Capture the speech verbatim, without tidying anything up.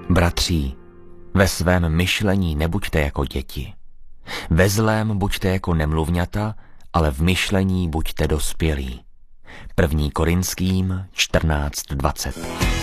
Bratří, ve svém myšlení nebuďte jako děti. Ve zlém buďte jako nemluvňata, ale v myšlení buďte dospělí. První Korinským čtrnáct dvacet.